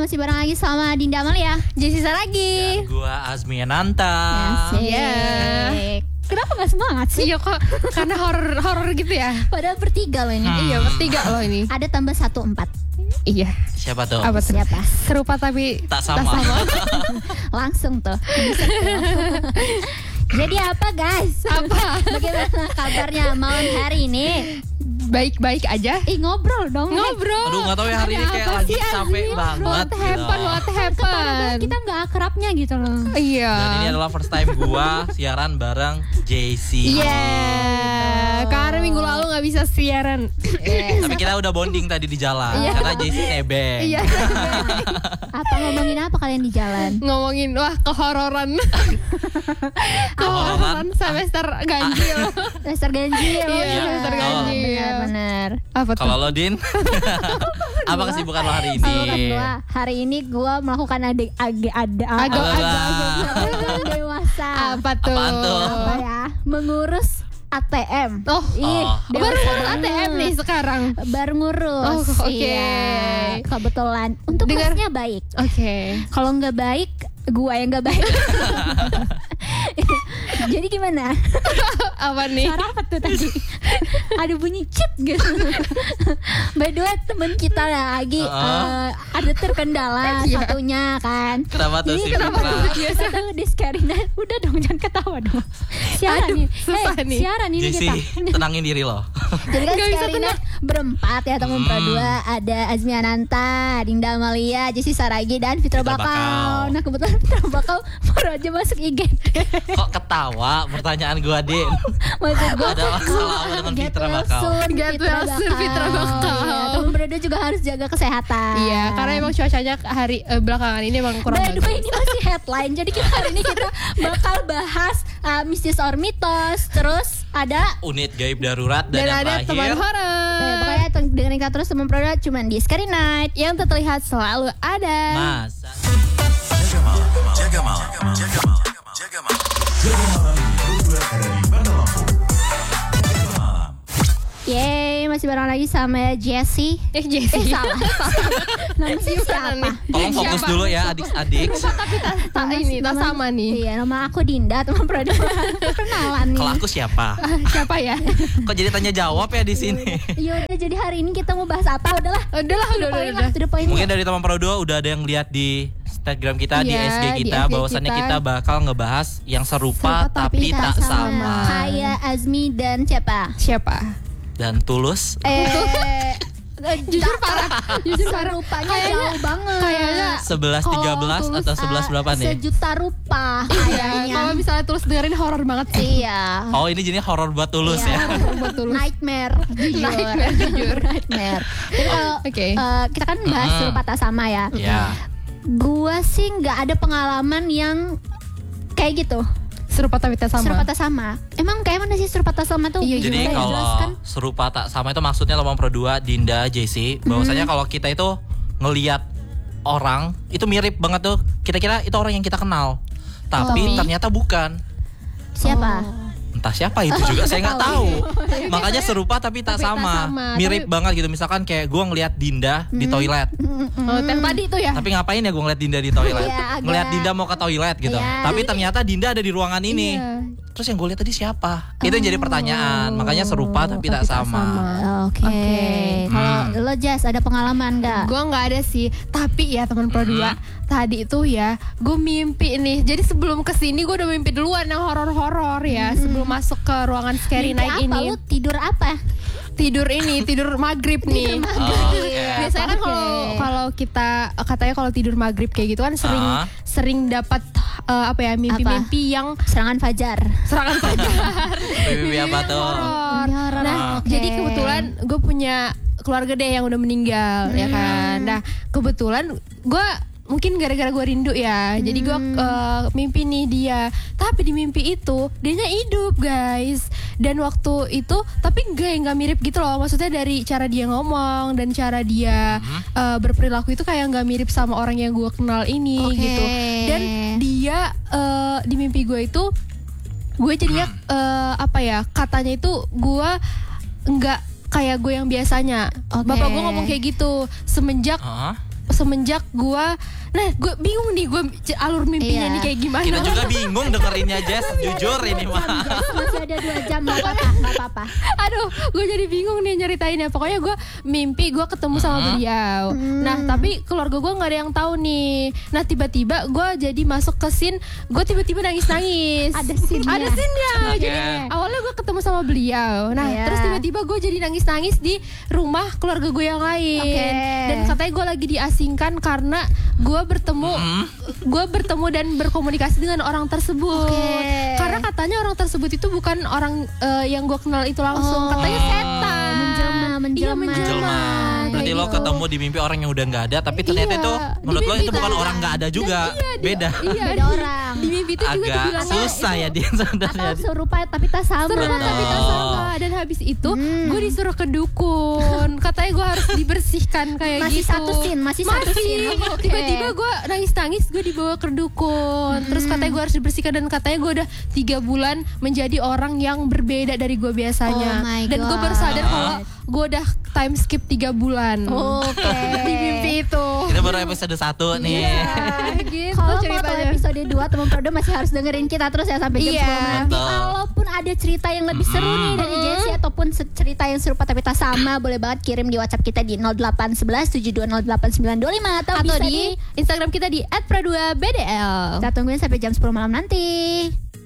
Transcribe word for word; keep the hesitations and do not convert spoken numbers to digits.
masih bareng lagi sama Dinda Amalia, Jessi Saragi, dan gua Azmi Ananta. Asik. Yeah. Kenapa gak semangat sih? Iya kok, karena horor horor gitu ya. Padahal bertiga loh ini. Hmm. Iya bertiga loh ini. Ada tambah satu empat. Iya. Siapa tuh? Apa tuh? Siapa? Serupa tapi Tak sama. Langsung tuh. Jadi apa guys? Apa? Bagaimana kabarnya malam hari ini? Baik-baik aja. Ih ngobrol dong. Ngobrol. Aduh nggak tahu ya hari ini Ada kayak apa lagi sih, capek Azmi? banget What gitu. happen? What Ketawa happen? kita nggak akrabnya gitu loh. Iya. Dan ini adalah first time gua siaran bareng Jessi. Iya. Karena minggu lalu nggak bisa siaran. Tapi kita udah bonding tadi di jalan Iya. karena Jessi nebeng. Iya. Apa ngomongin apa kalian di jalan? Ngomongin wah kehororan. Kehororan semester ganjil. Semester ganjil. Iya, semester ganjil. Benar-benar. Apa tuh? Kalau lo Din, apa kesibukan lo hari ini? Kalau gua hari ini gua melakukan adik ag ada Agak Alah. agak dewasa. Apa tuh? Apaan tuh? Apa ya? Mengurus A T M. Oh, Ih, Oh. baru dewasa ngurus A T M banget. nih sekarang. Baru ngurus. Oh, oke. Iya, kebetulan. Untuk Dengar- masnya baik. Oke. Kalau nggak baik, gua yang nggak baik. Jadi gimana? Apa nih? Suara apa tuh tadi? Ada bunyi cip gitu. By the way, temen kita lagi Uh-uh. eh, ada terkendala Iya. satunya kan. Kenapa tuh Jadi si kenapa Fitra? tuh biasa tuh di Skarina. Udah dong jangan ketawa dong. Siaran Aduh, nih. susah Eh, nih. Siaran ini Jessi, kita. tenangin diri lo. Jadi kan Gak bisa Skarina berempat ya teman Hmm. pro dua. Ada Azmi Ananta, Dinda Amalia, Jessi Saragi dan Fitra Fitra Bakau. Bakau. Nah kebetulan Fitra Bakau baru aja masuk I G. Kok ketawa pertanyaan gua Din? Maksud gue Ada masalah apa dengan Get Fitra well Bakau? soon, Get well soon, Fitra Bakau. Iya, temen berdua juga harus jaga kesehatan. Iya, karena emang cuacanya hari eh, belakangan ini emang kurang By the way, bagus. ini masih headline. Jadi kita hari ini kita bakal bahas uh, mistis or mitos. Terus ada Unit gaib darurat dan, Dan yang ada terakhir teman eh, horor pokoknya teng- dengerin kita terus teman produk cuman di Scary Night. yang terlihat selalu ada. Masa Jaga malam, jaga malam, jaga malam, jaga malam. Jaga malam berdua ada di Bandar Lampung. Jaga malam. Yeay, masih bareng lagi sama Jessi. Eh Jessi. Eh salah. Nama saya siapa? nih? tolong fokus Siapa? dulu ya adik-adik. Tapi tak tak ini tak Nama- sama nih. Iya, nama aku Dinda, teman produk. Kenalan nih. Kalau aku siapa? Ah, siapa ya? Kok jadi tanya jawab ya di sini? Ya udah, jadi hari ini kita mau bahas apa? Udahlah. Udahlah, udah, udah, Poin udah. lah, to the point. Mungkin dari teman Pro dua udah ada yang lihat di Instagram kita, di Iya, S G di kita, S G bahwasannya kita. kita bakal ngebahas yang serupa, Serupa tapi, tak sama. Kayak Azmi dan siapa? Siapa? Dan tulus. Eh, Jujur parah. Jujur parah. Serupanya Kayaknya- jauh banget. Kayaknya sebelas tiga belas Kalau atau Tulus, sebelas Ah, berapa nih? Sejuta rupa Iya, kayaknya. kalau misalnya terus dengerin horor banget sih. Iya. Oh ini jadi horor buat tulus Iya. ya. Buat Tulus. Nightmare, jujur. Nightmare, jujur. Nightmare. Jadi kalau Oke. eh, kita kan bahas Mm-mm. serupa tak sama ya. Ya. Gua sih nggak ada pengalaman yang kayak gitu. Serupa tapi tak sama. Serupa tak sama. Emang kayak mana sih serupa tak sama tuh? Iya, Jadi Gimana kalau dijelaskan? serupa tak sama itu maksudnya Lomang Pro dua, Dinda, Jessi, bahwasanya kalau kita itu ngelihat orang itu mirip banget tuh, kita kira itu orang yang kita kenal. Tapi Tapi- ternyata bukan. Siapa? Entah siapa itu juga saya nggak tahu. Makanya serupa tapi tak Tapi tak sama. sama. Mirip Tapi- banget gitu. Misalkan kayak gue ngelihat Dinda di toilet. Oh, yang tadi itu ya. Tapi ngapain ya gue ngeliat Dinda di toilet? Iya, agak- Ngeliat Dinda mau ke toilet gitu. Iya. Tapi ternyata Dinda ada di ruangan ini. Iya. Terus yang gue lihat tadi siapa? Itu yang jadi pertanyaan. Makanya serupa tapi, tak, sama. Oke. Oke. Kalau Hmm. lo Jas ada pengalaman nggak? Gue nggak ada sih, tapi ya teman Pro dua tadi itu ya, gue mimpi nih. Jadi sebelum kesini gue udah mimpi duluan yang horor-horor ya, sebelum masuk ke ruangan Scary Mimpi Night apa? ini. Lu tidur apa? Tidur ini, tidur maghrib nih. Oh, oke. Biasanya kan Oke. kalau kalau kita katanya kalau tidur maghrib kayak gitu kan sering Ah. sering dapat eh, apa ya mimpi-mimpi yang Serangan fajar. serangan fajar. Mimpi apa tuh? horor. Mimpi horor. Nah, Oke. jadi kebetulan gue punya keluarga deh yang udah meninggal ya kan. Nah, kebetulan gue mungkin gara-gara gue rindu ya, jadi gue uh, mimpi nih dia, tapi di mimpi itu dianya hidup guys. Dan waktu itu tapi enggak nggak mirip gitu loh, maksudnya dari cara dia ngomong dan cara dia uh, berperilaku itu kayak nggak mirip sama orang yang gue kenal ini Oke. gitu. Dan dia uh, di mimpi gue itu gue jadinya uh, apa ya katanya itu gue nggak kayak gue yang biasanya. Oke. Bapak gue ngomong kayak gitu semenjak Hah? semenjak gue, nah gue bingung nih gue alur mimpinya Iya. nih kayak gimana. Kita juga bingung dengerinnya Jess, jujur ini mah. Jess, masih ada dua jam nggak apa-apa, nggak apa-apa. Aduh, gue jadi bingung nih nyeritainnya. Pokoknya gue mimpi gue ketemu sama beliau. Nah, tapi keluarga gue nggak ada yang tahu nih. Nah, tiba-tiba gue jadi masuk ke scene, gue tiba-tiba nangis-nangis. Ada scene-nya. Ada scene-nya. Oke. Jadi awalnya gue ketemu sama beliau. Nah, Iya. terus tiba-tiba gue jadi nangis-nangis di rumah keluarga gue yang lain. Oke. Dan katanya gue lagi diasingkan karena gue bertemu, gue bertemu dan berkomunikasi dengan orang tersebut. Oke. Karena katanya orang tersebut itu bukan orang eh, yang gue kenal itu langsung. Oh. Katanya setan. Menjelma, menjelma. Iya, menjelma. Jelma. Berarti Kayak lo gitu. ketemu di mimpi orang yang udah nggak ada, tapi ternyata Iya, itu di menurut lo mimpi itu bukan kan. orang nggak ada juga, Dan iya, di- beda. Iya, Beda di- orang. Di mimpi itu juga Agak dibilangnya susah ya dia Atau sebenarnya. serupa tapi tak sama. serupa tapi tak Oh. sama. Dan habis itu Hmm. gue disuruh ke dukun. Katanya gue harus dibersihkan kayak Masih gitu. satu scene, masih satu scene. Oke. Tiba-tiba gue nangis-nangis, gue dibawa ke dukun. Terus katanya gue harus dibersihkan dan katanya gue udah tiga bulan menjadi orang yang berbeda dari gue biasanya. Oh my Dan gue baru God. sadar kalau gue udah time skip tiga bulan. Oke. Di mimpi itu. Itu baru episode satu nih. Iya, gitu Kalau mau tahu ceritanya. episode dua teman Prodo masih harus dengerin kita terus ya sampai jam Iya. sepuluh malam. Betul. Kalaupun ada cerita yang lebih seru nih dari Jessie ataupun se- cerita yang serupa tapi tak sama, boleh banget kirim di WhatsApp kita di nol delapan satu satu tujuh dua nol delapan sembilan dua lima atau, Atau bisa di Instagram kita di et pradua b d l. Kita tungguin sampai jam sepuluh malam nanti.